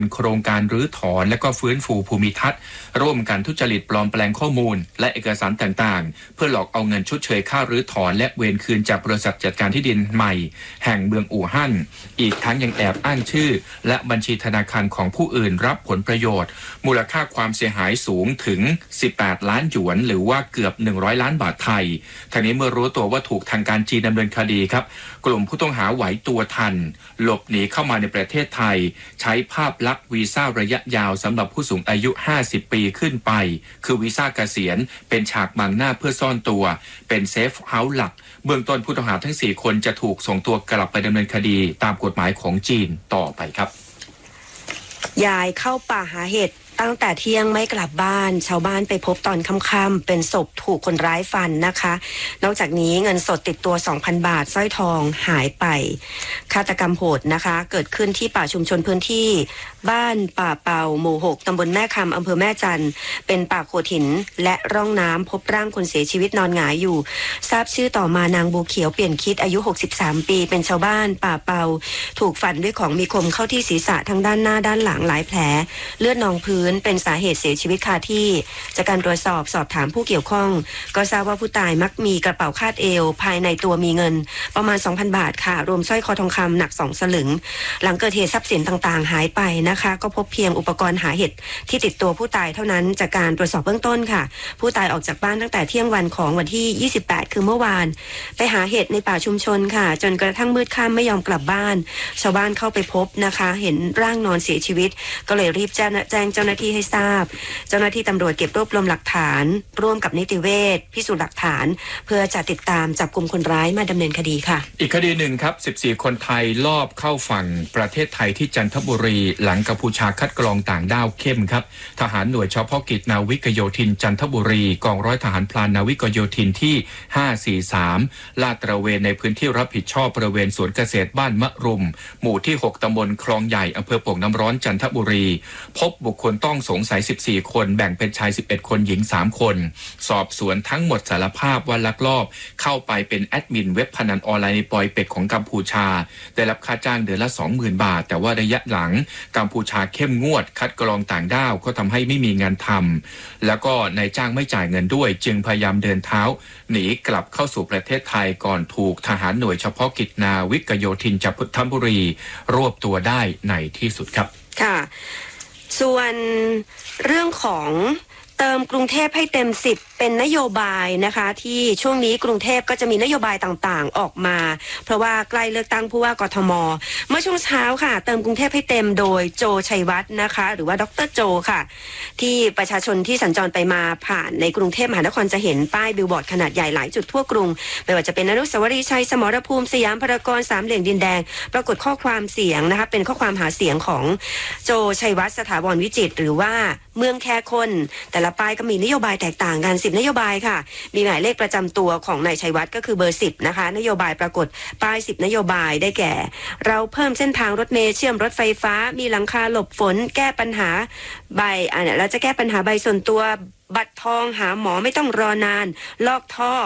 โครงการรื้อถอนและก็ฟื้นฟูภูมิทัศน์ร่วมกันทุจริตปลอมแปลงข้อมูลและเอกสารต่างๆเพื่อหลอกเอาเงินชดเชยค่ารื้อถอนและเวรคืนจากบริษัทจัดการที่ดินใหม่แห่งเมืองอู่ฮั่นอีกทั้งยังแอบอ้างชื่อและบัญชีธนาคารของผู้อื่นรับผลประโยชน์มูลค่าความเสียหายสูงถึง18ล้านหยวนหรือว่าเกือบ100ล้านบาทไทยทางนี้เมื่อรู้ตัวว่าถูกทางการจีนดำเนินคดีครับกลุ่มผู้ต้องหาไหวตัวทันหลบหนีเข้ามาในประเทศไทยใช้ภาพลักษณ์วีซ่าระยะยาวสำหรับผู้สูงอายุ50ปีขึ้นไปคือวีซ่าเกษียณเป็นฉากบังหน้าเพื่อซ่อนตัวเป็นเซฟเฮาส์หลักเบื้องต้นผู้ต้องหาทั้ง4คนจะถูกส่งตัวกลับไปดำเนินคดีตามกฎหมายของจีนต่อไปครับยายเข้าป่าหาเห็ดตั้งแต่เที่ยงไม่กลับบ้านชาวบ้านไปพบตอนค่ำๆเป็นศพถูกคนร้ายฟันนะคะนอกจากนี้เงินสดติดตัว 2,000 บาทสร้อยทองหายไปฆาตกรรมโหดนะคะเกิดขึ้นที่ป่าชุมชนพื้นที่บ้านป่าเป่าหมู่ 6 ตำบลแม่คำอำเภอแม่จันเป็นป่าโขดหินและร่องน้ำพบร่างคนเสียชีวิตนอนหงายอยู่ทราบชื่อต่อมานางบัวเขียวเปลี่ยนคิดอายุ63ปีเป็นชาวบ้านป่าเป่าถูกฟันด้วยของมีคมเข้าที่ศีรษะทั้งด้านหน้าด้านหลังหลายแผลเลือดนองพื้นเป็นสาเหตุเสียชีวิตคาที่จากการตรวจสอบถามผู้เกี่ยวข้องก็ทราบว่าผู้ตายมักมีกระเป๋าคาดเอวภายในตัวมีเงินประมาณ 2,000 บาทค่ะรวมสร้อยคอทองคำหนัก2สลึงหลังเกิดเหตุทรัพย์สินต่างๆหายไปนะคะก็พบเพียงอุปกรณ์หาเห็ดที่ติดตัวผู้ตายเท่านั้นจากการตรวจสอบเบื้องต้นค่ะผู้ตายออกจากบ้านตั้งแต่เที่ยงวันของวันที่28คือเมื่อวานไปหาเห็ดในป่าชุมชนค่ะจนกระทั่งมืดค่ำไม่ยอมกลับบ้านชาวบ้านเข้าไปพบนะคะเห็นร่างนอนเสียชีวิตก็เลยรีบแจ้งเจ้าหน้าที่ให้ทราบเจ้าหน้าที่ตำรวจเก็บรวบรวมหลักฐานร่วมกับนิติเวชพิสูจน์หลักฐานเพื่อจะติดตามจับกุมคนร้ายมาดำเนินคดีค่ะอีกคดีหนึ่งครับ14คนไทยลอบเข้าฝั่งประเทศไทยที่จันทบุรีหลังกัมพูชาคัดกรองต่างด้าวเข้มครับทหารหน่วยเฉพาะกิจนาวิกโยธินจันทบุรีกองร้อยทหารพลานนาวิกโยธินที่543ลาดตระเวนในพื้นที่รับผิดชอบบริเวณสวนเกษตรบ้านมะรุมหมู่ที่6ตำบลคลองใหญ่อำเภอโป่งน้ำร้อนจันทบุรีพบบุคคลต้องสงสัย14คนแบ่งเป็นชาย11คนหญิง3คนสอบสวนทั้งหมดสารภาพว่าลักลอบเข้าไปเป็นแอดมินเว็บพนันออนไลน์ในปอยเป็ดของกัมพูชาได้รับค่าจ้างเดือนละ 20,000 บาทแต่ว่าระยะหลังกัมพูชาเข้มงวดคัดกรองต่างด้าวก็ทำให้ไม่มีงานทำแล้วก็นายจ้างไม่จ่ายเงินด้วยจึงพยายามเดินเท้าหนีกลับเข้าสู่ประเทศไทยก่อนถูกทหารหน่วยเฉพาะกิจนาวิกโยธินจันทบุรีรวบตัวได้ในที่สุดครับค่ะส่วนเรื่องของเติมกรุงเทพให้เต็ม10เป็นนโยบายนะคะที่ช่วงนี้กรุงเทพก็จะมีนโยบายต่างๆออกมาเพราะว่าใกล้เลือกตั้งผู้ว่ากทมเมื่อช่วงเช้าค่ะเติมกรุงเทพให้เต็มโดยโจชัยวัฒน์นะคะหรือว่าดร.โจค่ะที่ประชาชนที่สัญจรไปมาผ่านในกรุงเทพมหานครจะเห็นป้ายบิลบอร์ดขนาดใหญ่หลายจุดทั่วกรุงไม่ว่าจะเป็นอนุสาวรีย์ชัยสมรภูมิสยามพารากอนสามเหลี่ยมดินแดงปรากฏข้อความเสียงนะคะเป็นข้อความหาเสียงของโจชัยวัฒน์สถาวรวิจิตรหรือว่าเมืองแค่คนแต่ละป้ายก็มีนโยบายแตกต่างกัน10นโยบายค่ะมีหมายเลขประจำตัวของนายชัยวัฒน์ก็คือเบอร์10นะคะนโยบายปรากฏป้าย10นโยบายได้แก่เราเพิ่มเส้นทางรถเมล์เชื่อมรถไฟฟ้ามีหลังคาหลบฝนแก้ปัญหาใบเราจะแก้ปัญหาใบส่วนตัวบัตรทองหาหมอไม่ต้องรอนานลอกท่อ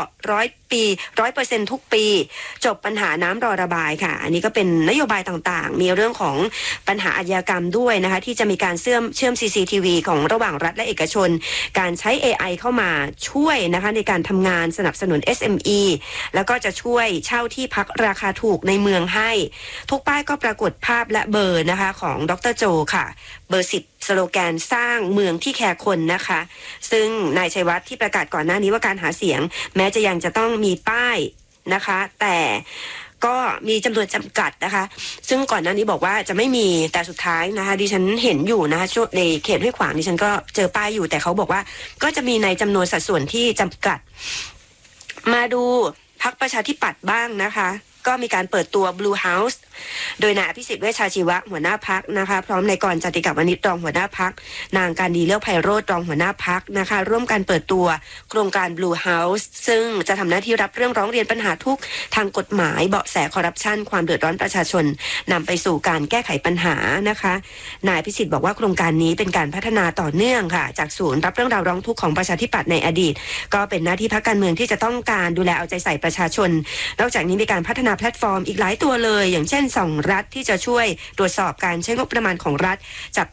100% ทุกปีจบปัญหาน้ำรอระบายค่ะอันนี้ก็เป็นนโยบายต่างๆมีเรื่องของปัญหาอาชญากรรมด้วยนะคะที่จะมีการเชื่อม CCTV ของระหว่างรัฐและเอกชนการใช้ AI เข้ามาช่วยนะคะในการทำงานสนับสนุน SME แล้วก็จะช่วยเช่าที่พักราคาถูกในเมืองให้ทุกป้ายก็ปรากฏภาพและเบอร์นะคะของดร.โจค่ะเบอร์10สโลแกนสร้างเมืองที่แคร์คนนะคะซึ่งนายชัยวัฒน์ที่ประกาศก่อนหน้านี้ว่าการหาเสียงแม้จะยังจะต้องมีป้ายนะคะแต่ก็มีจำนวนจำกัดนะคะซึ่งก่อนหน้านี้บอกว่าจะไม่มีแต่สุดท้ายนะคะดิฉันเห็นอยู่นะคะช่วงในเขตห้วยขวางดิฉันก็เจอป้ายอยู่แต่เขาบอกว่าก็จะมีในจำนวนสัดส่วนที่จำกัดมาดูพรรคประชาธิปัตย์บ้างนะคะก็มีการเปิดตัว Blue House โดยนายอภิสิทธิ์เวชชาชีวะหัวหน้าพรรคนะคะพร้อมนายกรจติกาวณิชรองหัวหน้าพรรคนางการดีเลือกไพโรจน์รองหัวหน้าพรรคนะคะร่วมกันเปิดตัวโครงการ Blue House ซึ่งจะทำหน้าที่รับเรื่องร้องเรียนปัญหาทุกทางกฎหมายเบาะแสคอร์รัปชันความเดือดร้อนประชาชนนำไปสู่การแก้ไขปัญหานะคะนายอภิสิทธิ์บอกว่าโครงการนี้เป็นการพัฒนาต่อเนื่องค่ะจากศูนย์รับเรื่องราวร้องทุกข์ของประชาธิปัตย์ในอดีตก็เป็นหน้าที่พรรคการเมืองที่จะต้องการดูแลเอาใจใส่ประชาชนนอกจากนี้มีการพัฒนาแพลตฟอร์มอีกหลายตัวเลยอย่างเช่นส่องรัฐที่จะช่วยตรวจสอบการใช้งบประมาณของรัฐจับ